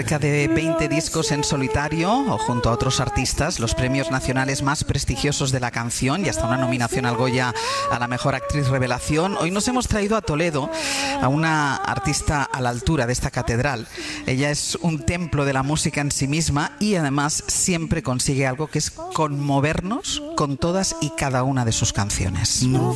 cerca de 20 discos en solitario o junto a otros artistas, los premios nacionales más prestigiosos de la canción y hasta una nominación al Goya a la mejor actriz revelación. Hoy nos hemos traído a Toledo a una artista a la altura de esta catedral. Ella es un templo de la música en sí misma y además siempre consigue algo que es conmovernos con todas y cada una de sus canciones. No